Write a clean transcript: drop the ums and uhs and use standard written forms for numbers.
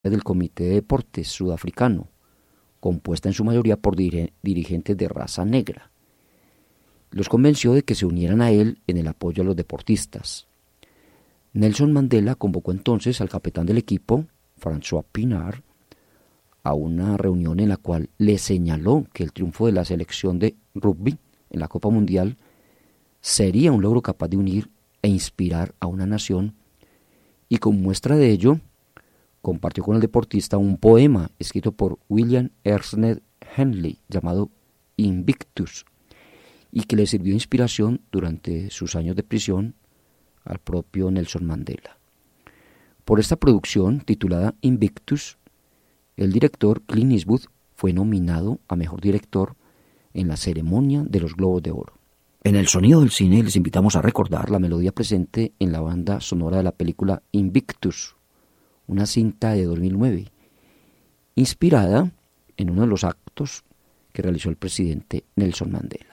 del Comité de Deportes sudafricano, compuesta en su mayoría por dirigentes de raza negra. Los convenció de que se unieran a él en el apoyo a los deportistas. Nelson Mandela convocó entonces al capitán del equipo, François Pienaar, a una reunión en la cual le señaló que el triunfo de la selección de rugby en la Copa Mundial sería un logro capaz de unir e inspirar a una nación, y como muestra de ello, compartió con el deportista un poema escrito por William Ernest Henley llamado Invictus, y que le sirvió de inspiración durante sus años de prisión al propio Nelson Mandela. Por esta producción, titulada Invictus, el director Clint Eastwood fue nominado a Mejor Director en la ceremonia de los Globos de Oro. En el sonido del cine les invitamos a recordar la melodía presente en la banda sonora de la película Invictus, una cinta de 2009, inspirada en uno de los actos que realizó el presidente Nelson Mandela.